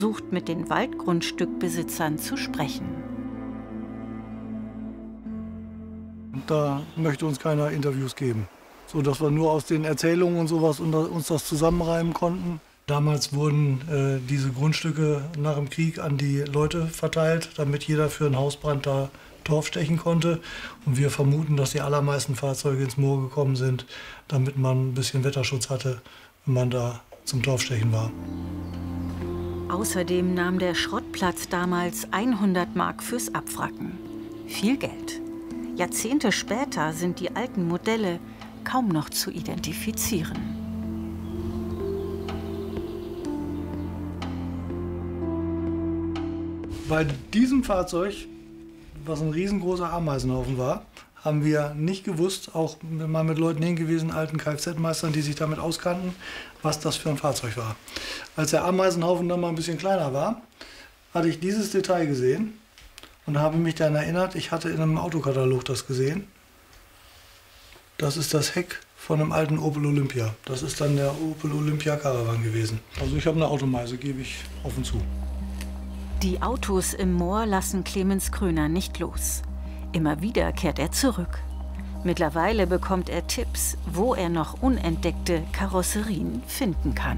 versucht mit den Waldgrundstückbesitzern zu sprechen. Da möchte uns keiner Interviews geben, so dass wir nur aus den Erzählungen und sowas uns das zusammenreimen konnten. Damals wurden diese Grundstücke nach dem Krieg an die Leute verteilt, damit jeder für einen Hausbrand da Torf stechen konnte. Und wir vermuten, dass die allermeisten Fahrzeuge ins Moor gekommen sind, damit man ein bisschen Wetterschutz hatte, wenn man da zum Torfstechen war. Außerdem nahm der Schrottplatz damals 100 Mark fürs Abwracken. Viel Geld. Jahrzehnte später sind die alten Modelle kaum noch zu identifizieren. Bei diesem Fahrzeug, was ein riesengroßer Ameisenhaufen war, haben wir nicht gewusst, auch mal mit Leuten hingewiesen, alten Kfz-Meistern, die sich damit auskannten, was das für ein Fahrzeug war. Als der Ameisenhaufen dann mal ein bisschen kleiner war, hatte ich dieses Detail gesehen und habe mich dann erinnert, ich hatte in einem Autokatalog das gesehen. Das ist das Heck von einem alten Opel Olympia. Das ist dann der Opel Olympia Caravan gewesen. Also ich habe eine Automeise, gebe ich offen zu. Die Autos im Moor lassen Clemens Kröner nicht los. Immer wieder kehrt er zurück. Mittlerweile bekommt er Tipps, wo er noch unentdeckte Karosserien finden kann.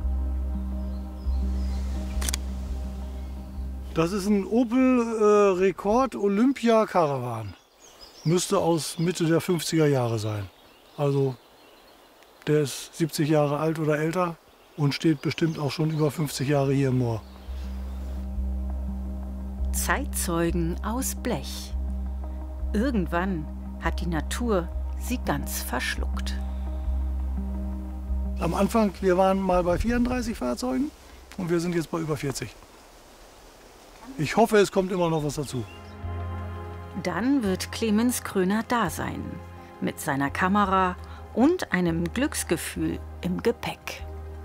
Das ist ein Opel Rekord Olympia Caravan. Müsste aus Mitte der 50er Jahre sein. Also der ist 70 Jahre alt oder älter und steht bestimmt auch schon über 50 Jahre hier im Moor. Zeitzeugen aus Blech. Irgendwann hat die Natur sie ganz verschluckt. Am Anfang, wir waren mal bei 34 Fahrzeugen und wir sind jetzt bei über 40. Ich hoffe, es kommt immer noch was dazu. Dann wird Clemens Kröner da sein, mit seiner Kamera und einem Glücksgefühl im Gepäck.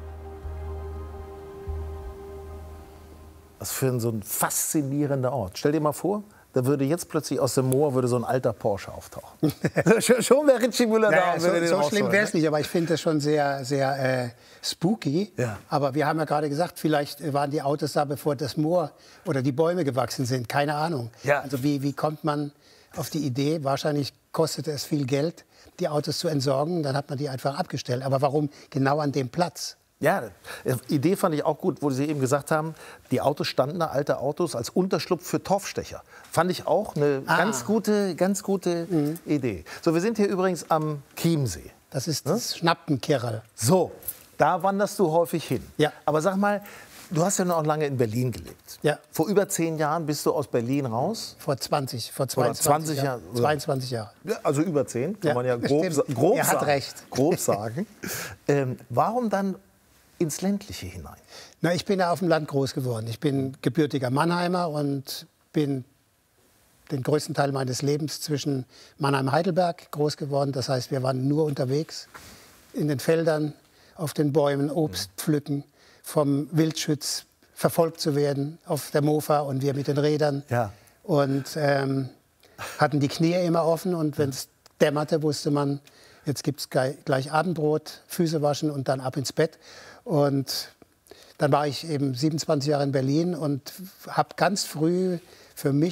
Was für so ein faszinierender Ort. Stell dir mal vor, da würde jetzt plötzlich aus dem Moor würde so ein alter Porsche auftauchen. Schon wäre Ritchie Müller da. So schlimm wäre es nicht, aber ich finde das schon sehr spooky. Ja. Aber wir haben ja gerade gesagt, vielleicht waren die Autos da, bevor das Moor oder die Bäume gewachsen sind. Keine Ahnung. Ja. Also wie kommt man auf die Idee? Wahrscheinlich kostete es viel Geld, die Autos zu entsorgen. Dann hat man die einfach abgestellt. Aber warum genau an dem Platz? Ja, die Idee fand ich auch gut, wo Sie eben gesagt haben, die Autos standen da, alte Autos, als Unterschlupf für Torfstecher. Fand ich auch eine ganz gute Idee. So, wir sind hier übrigens am Chiemsee. Das ist das Schnappenkerl. So, da wanderst du häufig hin. Ja. Aber sag mal, du hast ja noch lange in Berlin gelebt. Ja. Vor über 10 Jahren bist du aus Berlin raus? Vor 22 Jahren. 22 Jahre. Ja, also über 10, kann man ja grob er hat sagen. recht. Grob sagen. Warum dann ins Ländliche hinein? Na, ich bin ja auf dem Land groß geworden. Ich bin gebürtiger Mannheimer und bin den größten Teil meines Lebens zwischen Mannheim und Heidelberg groß geworden. Das heißt, wir waren nur unterwegs in den Feldern, auf den Bäumen, Obst pflücken, vom Wildschütz verfolgt zu werden auf der Mofa und wir mit den Rädern. Ja. Und hatten die Knie immer offen und wenn es dämmerte, wusste man, jetzt gibt es gleich Abendbrot, Füße waschen und dann ab ins Bett. Und dann war ich eben 27 Jahre in Berlin und habe ganz früh für mich